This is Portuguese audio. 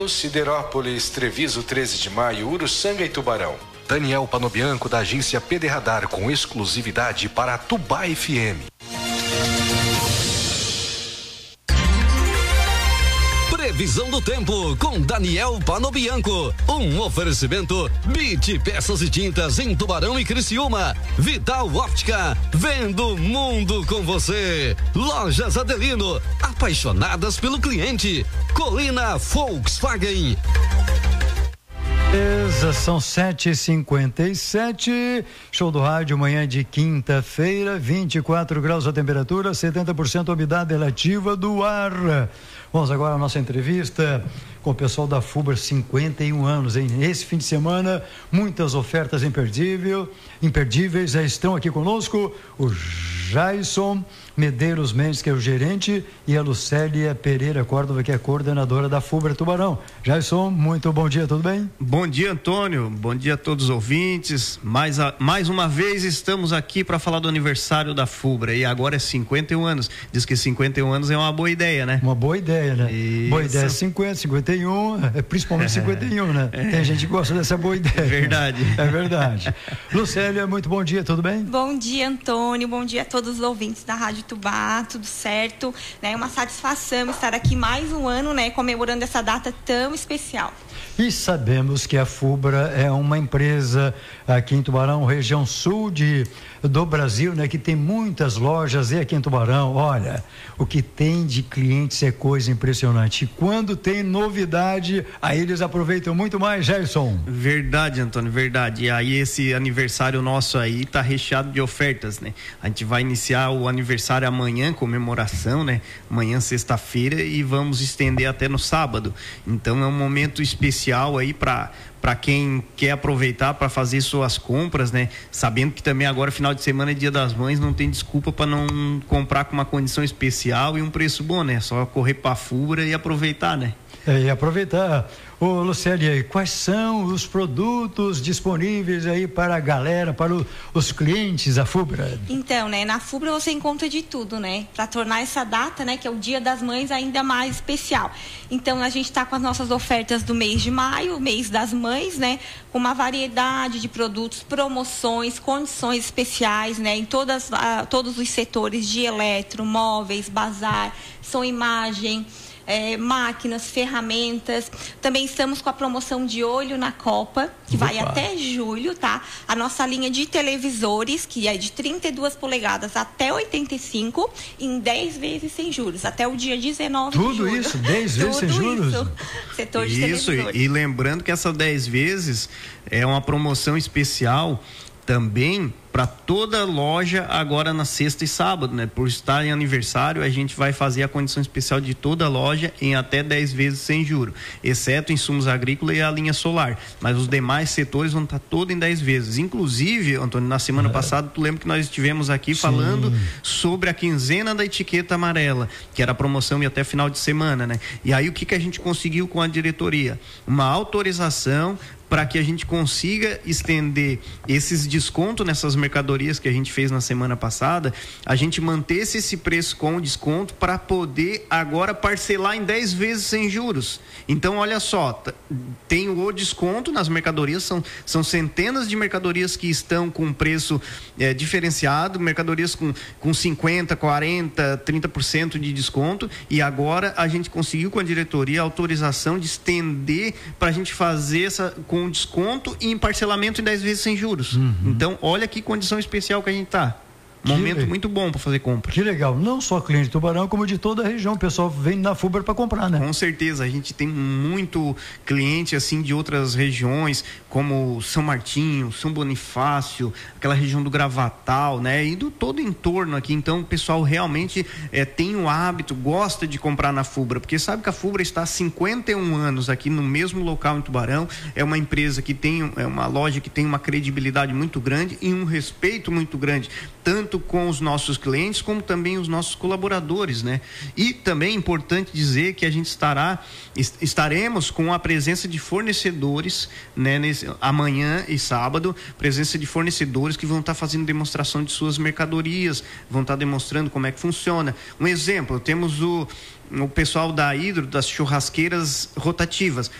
Siderópolis, Treviso, 13 de Maio, Uruçanga e Tubarão. Daniel Panobianco, da agência PD Radar, com exclusividade para Tubá FM. Previsão do tempo com Daniel Panobianco. Um oferecimento BIT Peças e Tintas em Tubarão e Criciúma. Vital Óptica, vendo o mundo com você. Lojas Adelino, apaixonadas pelo cliente. Colina Volkswagen. São 7h57, show do rádio, manhã de quinta-feira, 24 graus a temperatura, 70% a umidade relativa do ar. Vamos agora à nossa entrevista com o pessoal da FUBRA, 51 anos, hein? Esse fim de semana, muitas ofertas imperdíveis, já estão aqui conosco o Jason Medeiros Mendes, que é o gerente, e a Lucélia Pereira Córdova, que é a coordenadora da FUBRA Tubarão. Jason, muito bom dia, tudo bem? Bom dia, Antônio, bom dia a todos os ouvintes. Mais uma vez estamos aqui para falar do aniversário da FUBRA, e agora é 51 anos. Diz que 51 anos é uma boa ideia, né? Uma boa ideia, né? Isso. Boa ideia, 50, 51, principalmente 51, né? Tem gente que gosta dessa boa ideia. Verdade. É verdade. Lucélia, muito bom dia, tudo bem? Bom dia, Antônio, bom dia a todos os ouvintes da Rádio Tubá, tudo certo, né? Uma satisfação estar aqui mais um ano, né? Comemorando essa data tão especial. E sabemos que a FUBRA é uma empresa aqui em Tubarão, região sul do Brasil, né? Que tem muitas lojas, e aqui em Tubarão, olha, o que tem de clientes é coisa impressionante. E quando tem novidade, aí eles aproveitam muito mais, Gerson. Verdade, Antônio, verdade. E aí esse aniversário nosso aí tá recheado de ofertas, né? A gente vai iniciar o aniversário amanhã, comemoração, né? Amanhã, sexta-feira, e vamos estender até no sábado. Então é um momento especial aí para quem quer aproveitar para fazer suas compras, né? Sabendo que também agora, final de semana, é Dia das Mães, não tem desculpa para não comprar com uma condição especial e um preço bom, né? Só correr para a FUBRA e aproveitar, né? E aproveitar. Ô, Lucélia, quais são os produtos disponíveis aí para a galera, para os clientes da FUBRA? Então, né, na FUBRA você encontra de tudo, né, para tornar essa data, né, que é o Dia das Mães, ainda mais especial. Então, a gente está com as nossas ofertas do mês de maio, mês das mães, né, com uma variedade de produtos, promoções, condições especiais, né, em todos os setores de eletro, móveis, bazar, som e imagem, máquinas, ferramentas. Também estamos com a promoção de olho na Copa, que vai até julho, tá? A nossa linha de televisores, que é de 32 polegadas até 85, em 10 vezes sem juros, até o dia 19 de julho. Tudo isso, 10 vezes sem juros? Setor de televisores. E lembrando que essa 10 vezes é uma promoção especial também para toda loja agora na sexta e sábado, né? Por estar em aniversário, a gente vai fazer a condição especial de toda loja em até 10 vezes sem juro, exceto insumos agrícolas e a linha solar, mas os demais setores vão estar todos em 10 vezes. Inclusive, Antônio, na semana passada, tu lembra que nós estivemos aqui falando sobre a quinzena da etiqueta amarela, que era a promoção e até final de semana, né? E aí o que a gente conseguiu com a diretoria? Uma autorização para que a gente consiga estender esses descontos nessas mercadorias que a gente fez na semana passada, a gente mantesse esse preço com desconto para poder agora parcelar em 10 vezes sem juros. Então, olha só, tem o desconto nas mercadorias, são centenas de mercadorias que estão com preço diferenciado, mercadorias com 50%, 40%, 30% de desconto, e agora a gente conseguiu com a diretoria a autorização de estender para a gente fazer essa com desconto e em parcelamento em 10 vezes sem juros. Então, olha que condição especial que a gente está. Momento muito bom para fazer compra. Que legal, não só cliente de Tubarão, como de toda a região, o pessoal vem na FUBRA para comprar, né? Com certeza, a gente tem muito cliente assim de outras regiões, como São Martinho, São Bonifácio, aquela região do Gravatal, né? E do todo o entorno aqui. Então o pessoal realmente tem o hábito, gosta de comprar na FUBRA, porque sabe que a FUBRA está há 51 anos aqui no mesmo local em Tubarão, é uma empresa que tem, uma loja que tem uma credibilidade muito grande e um respeito muito grande, tanto tanto com os nossos clientes como também os nossos colaboradores, né? E também é importante dizer que a gente estaremos com a presença de fornecedores, né, amanhã e sábado, presença de fornecedores que vão estar fazendo demonstração de suas mercadorias, vão estar demonstrando como é que funciona. Um exemplo, temos o pessoal da Hidro, das churrasqueiras rotativas.